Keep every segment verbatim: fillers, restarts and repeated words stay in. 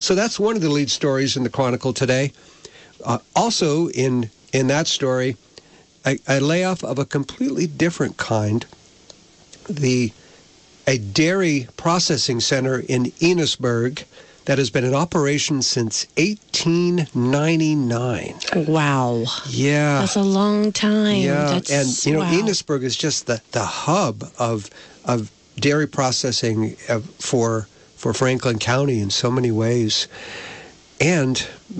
So that's one of the lead stories in the Chronicle today. Uh, also in in that story, a, a layoff of a completely different kind. The a dairy processing center in Enosburg that has been in operation since eighteen ninety-nine. Wow. Yeah. That's a long time. Yeah, That's, and you know, wow. Enosburg is just the, the hub of of dairy processing uh, for for Franklin County in so many ways. And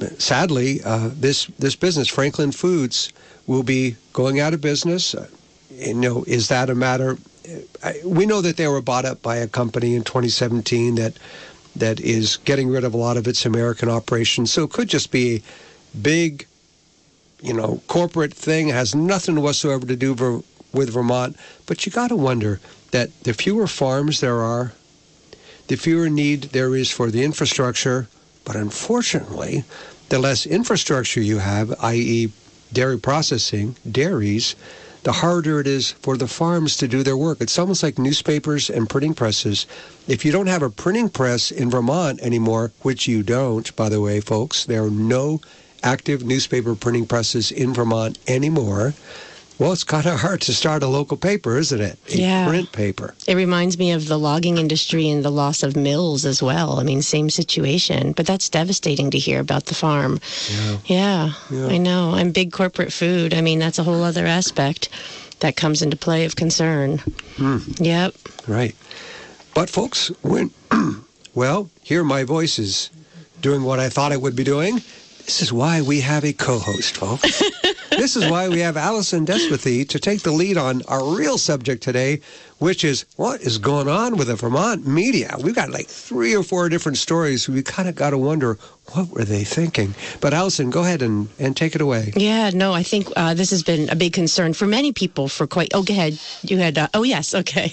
sadly, uh, this this business, Franklin Foods, will be going out of business. Uh, you know, is that a matter? I, we know that they were bought up by a company in twenty seventeen that that is getting rid of a lot of its American operations. So it could just be a big, you know, corporate thing. It has nothing whatsoever to do ver- with Vermont. But you got to wonder that the fewer farms there are, the fewer need there is for the infrastructure. But unfortunately, the less infrastructure you have, that is dairy processing, dairies, the harder it is for the farms to do their work. It's almost like newspapers and printing presses. If you don't have a printing press in Vermont anymore, which you don't, by the way, folks, there are no active newspaper printing presses in Vermont anymore. Well, it's kind of hard to start a local paper, isn't it? A yeah. print paper. It reminds me of the logging industry and the loss of mills as well. I mean, same situation. But that's devastating to hear about the farm. Yeah. Yeah, yeah. I know. And big corporate food. I mean, that's a whole other aspect that comes into play of concern. Mm. Yep. Right. But, folks, when, well, here my voice is doing what I thought it would be doing. This is why we have a co-host, folks. This is why we have Allison Deswathy to take the lead on our real subject today, which is what is going on with the Vermont media. We've got like three or four different stories. We kind of got to wonder, what were they thinking? But Allison, go ahead and, and take it away. Yeah, no, I think uh, this has been a big concern for many people for quite... Oh, go ahead. You had... Uh, oh, yes, okay.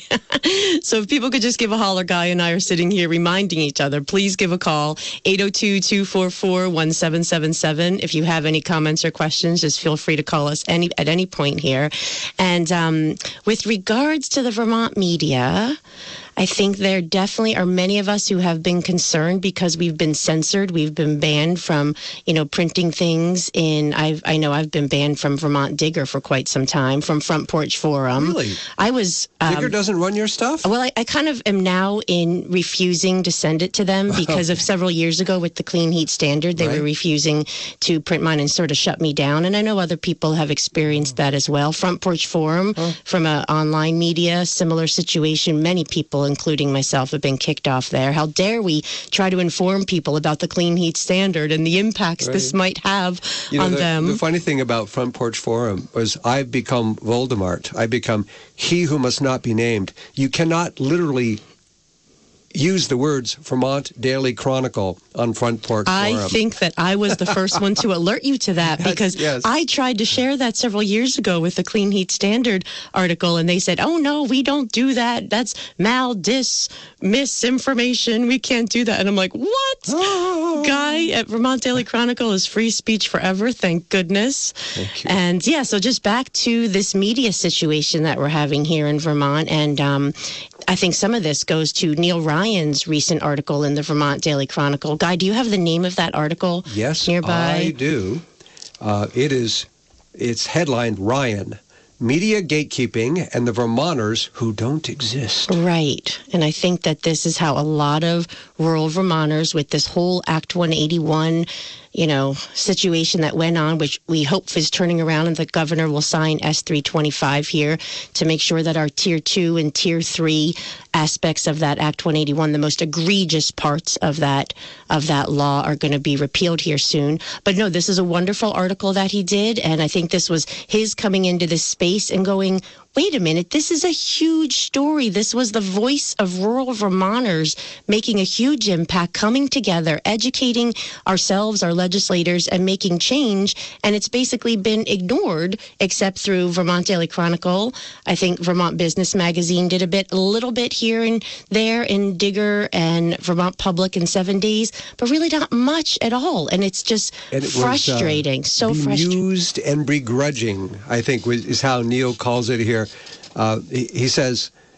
So if people could just give a holler, Guy and I are sitting here reminding each other, please give a call, eight oh two, two four four, one seven seven seven. If you have any comments or questions, just feel free to call us any at any point here. And um, with regards to the Vermont media, I think there definitely are many of us who have been concerned because we've been censored. We've been banned from, you know, printing things in, I've, I know I've been banned from Vermont Digger for quite some time, from Front Porch Forum. Really? I was... Um, Digger doesn't run your stuff? Well, I, I kind of am now in refusing to send it to them because of several years ago with the Clean Heat Standard, they right. were refusing to print mine and sort of shut me down. And I know other people have experienced that as well. Front Porch Forum, oh. from a online media, similar situation. Many people, including myself, have been kicked off there. How dare we try to inform people about the Clean Heat Standard and the impacts right. this might have you know, on the, them? The funny thing about Front Porch Forum was I've become Voldemort. I've become he who must not be named. You cannot literally use the words Vermont Daily Chronicle on Front Porch I Forum. think that I was the first one to alert you to that because yes. I tried to share that several years ago with the Clean Heat Standard article, and they said, oh, no, we don't do that. That's mal, dis, misinformation. We can't do that. And I'm like, what? Oh. Guy at Vermont Daily Chronicle is free speech forever, thank goodness. Thank you. And, yeah, so just back to this media situation that we're having here in Vermont, and um, I think some of this goes to Neil Ryan's recent article in the Vermont Daily Chronicle. Guy, do you have the name of that article yes, nearby? I do. Uh, it is, it's headlined Ryan, Media Gatekeeping and the Vermonters Who Don't Exist. Right. And I think that this is how a lot of rural Vermonters with this whole Act one eighty-one, you know, situation that went on, which we hope is turning around, and the governor will sign S three twenty-five here to make sure that our tier two and tier three aspects of that Act one eighty-one, the most egregious parts of that of that law, are going to be repealed here soon. But no, this is a wonderful article that he did, and I think this was his coming into this space and going, wait a minute, this is a huge story. This was the voice of rural Vermonters making a huge impact, coming together, educating ourselves, our legislators, and making change. And it's basically been ignored, except through Vermont Daily Chronicle. I think Vermont Business Magazine did a bit, a little bit here and there in Digger and Vermont Public in seven days, but really not much at all. And it's just and it frustrating, was, uh, so frustrating. Bemused and begrudging, I think, is how Neil calls it here. Uh, he, he says,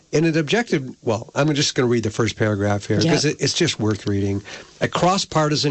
in an objective, well, I'm just going to read the first paragraph here because Yep. it, it's just worth reading. A cross-partisan